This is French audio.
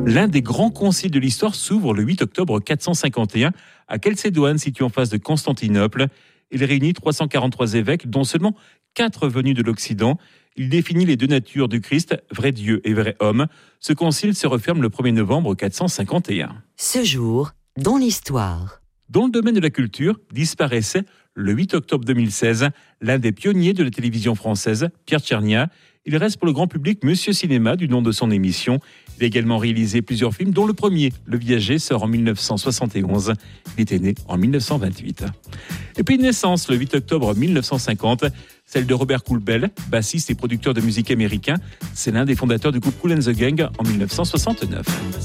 L'un des grands conciles de l'histoire s'ouvre le 8 octobre 451 à Chalcédoine, situé en face de Constantinople. Il réunit 343 évêques, dont seulement 4 venus de l'Occident. Il définit les deux natures du Christ, vrai Dieu et vrai homme. Ce concile se referme le 1er novembre 451. Ce jour, dans l'histoire. Dans le domaine de la culture, disparaissait le 8 octobre 2016 l'un des pionniers de la télévision française, Pierre Tchernia. Il reste pour le grand public Monsieur Cinéma, du nom de son émission. Il a également réalisé plusieurs films, dont le premier, Le Viager, sort en 1971. Il était né en 1928. Et puis une naissance, le 8 octobre 1950, celle de Robert Kool-Bell, bassiste et producteur de musique américain. C'est l'un des fondateurs du groupe Kool & the Gang en 1969.